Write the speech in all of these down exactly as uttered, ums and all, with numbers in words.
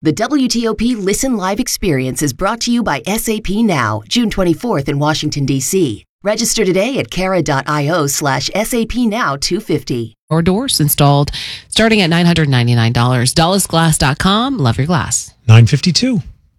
The W T O P Listen Live experience is brought to you by S A P Now, June twenty-fourth in Washington, D C Register today at cara.io slash SAP Now 250. Or doors installed starting at nine hundred ninety-nine dollars. Dulles Glass dot com. Love your glass. nine fifty-two.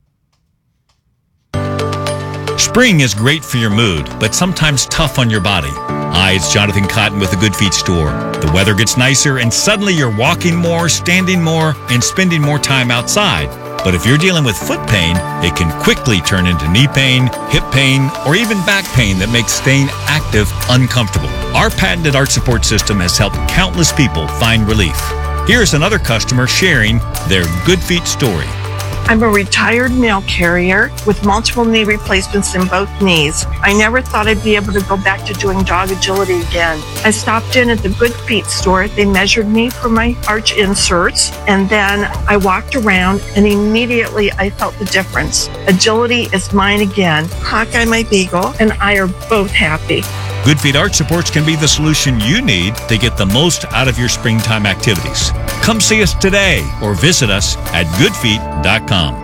Spring is great for your mood, but sometimes tough on your body. Hi, it's Jonathan Cotton with the Good Feet store. The weather gets nicer and suddenly you're walking more, standing more, and spending more time outside. But if you're dealing with foot pain, it can quickly turn into knee pain, hip pain, or even back pain that makes staying active uncomfortable. Our patented arch support system has helped countless people find relief. Here's another customer sharing their Good Feet story. I'm a retired mail carrier with multiple knee replacements in both knees. I never thought I'd be able to go back to doing dog agility again. I stopped in at the Good Feet store. They measured me for my arch inserts, and then I walked around, and immediately I felt the difference. Agility is mine again. Hawkeye, my beagle, and I are both happy. Good Feet Arch Supports can be the solution you need to get the most out of your springtime activities. Come see us today or visit us at good feet dot com.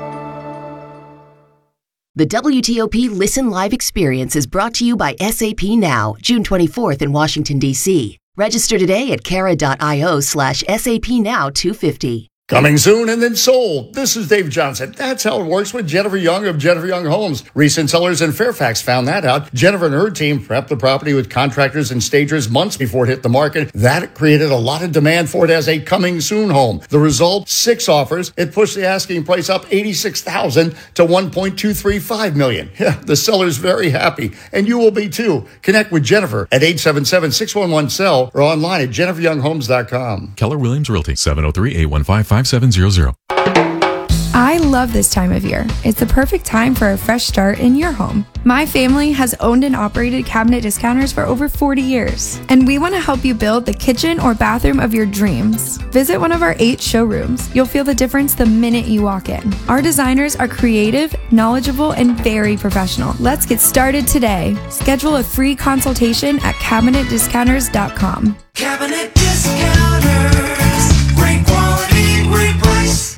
The W T O P Listen Live experience is brought to you by S A P Now, June twenty-fourth in Washington, D C Register today at cara.io slash SAP Now 250. Coming soon and then sold. This is Dave Johnson. That's how it works with Jennifer Young of Jennifer Young Homes. Recent sellers in Fairfax found that out. Jennifer and her team prepped the property with contractors and stagers months before it hit the market. That created a lot of demand for it as a coming soon home. The result, six offers. It pushed the asking price up eighty-six thousand dollars to one point two three five million dollars. Yeah, the seller's very happy, and you will be too. Connect with Jennifer at eight seven seven, six one one, S E L L or online at jennifer young homes dot com. Keller Williams Realty, seven oh three, eight one five, five seven zero zero. I love this time of year. It's the perfect time for a fresh start in your home. My family has owned and operated Cabinet Discounters for over forty years, and we want to help you build the kitchen or bathroom of your dreams. Visit one of our eight showrooms. You'll feel the difference the minute you walk in. Our designers are creative, knowledgeable, and very professional. Let's get started today. Schedule a free consultation at cabinet discounters dot com. Cabinet Discounters. Great quality, great price.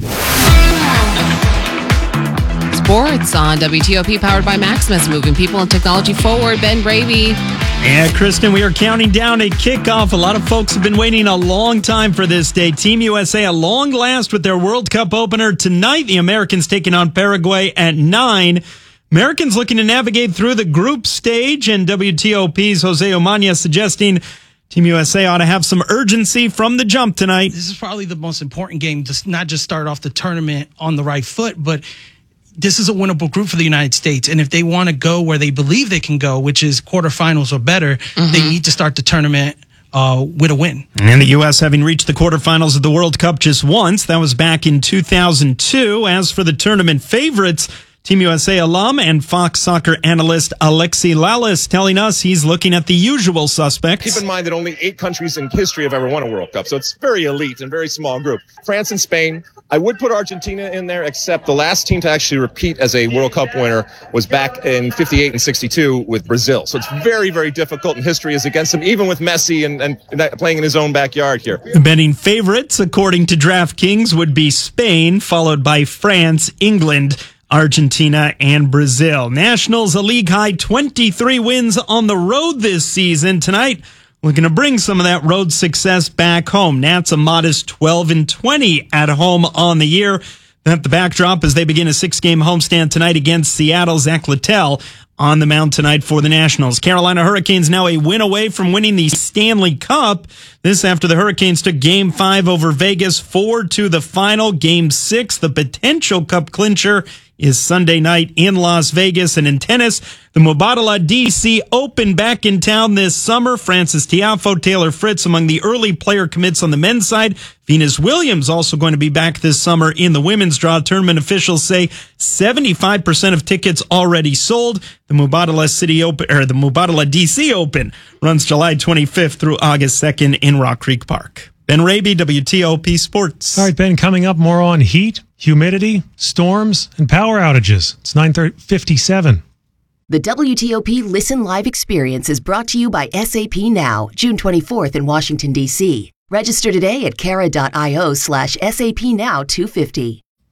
Sports on W T O P, powered by Maximus, moving people and technology forward. Ben Braby. Yeah, Kristen, we are counting down a kickoff. A lot of folks have been waiting a long time for this day. Team U S A, a long last with their World Cup opener tonight. The Americans taking on Paraguay at nine. Americans looking to navigate through the group stage, and W T O P's Jose Omaña suggesting Team U S A ought to have some urgency from the jump tonight. This is probably the most important game to not just start off the tournament on the right foot, but this is a winnable group for the United States. And if they want to go where they believe they can go, which is quarterfinals or better, mm-hmm. they need to start the tournament uh, with a win. And the U S having reached the quarterfinals of the World Cup just once. That was back in two thousand two. As for the tournament favorites, Team U S A alum and Fox soccer analyst Alexi Lalas telling us he's looking at the usual suspects. Keep in mind that only eight countries in history have ever won a World Cup, so it's very elite and very small group. France and Spain. I would put Argentina in there, except the last team to actually repeat as a World Cup winner was back in fifty-eight and sixty-two with Brazil. So it's very, very difficult, and history is against them, even with Messi and, and playing in his own backyard here. The betting favorites, according to DraftKings, would be Spain, followed by France, England, Argentina, and Brazil. Nationals, a league-high twenty-three wins on the road this season. Tonight, looking to bring some of that road success back home. Nats a modest twelve and twenty at home on the year. At the backdrop as they begin a six-game homestand tonight against Seattle. Zach Littell on the mound tonight for the Nationals. Carolina Hurricanes now a win away from winning the Stanley Cup. This after the Hurricanes took Game five over Vegas, four to the final. Game six, the potential Cup clincher, is Sunday night in Las Vegas. And in tennis, the Mubadala D C Open back in town this summer. Frances Tiafoe, Taylor Fritz among the early player commits on the men's side. Venus Williams also going to be back this summer in the women's draw. Tournament officials say seventy-five percent of tickets already sold. The Mubadala City Open, or the Mubadala D C Open, runs July twenty-fifth through August second in Rock Creek Park. Ben Raby, W T O P Sports. All right, Ben, coming up more on heat, humidity, storms, and power outages. It's nine fifty-seven. The W T O P Listen Live experience is brought to you by S A P Now, June twenty-fourth in Washington, D C Register today at cara.io slash SAP Now 250.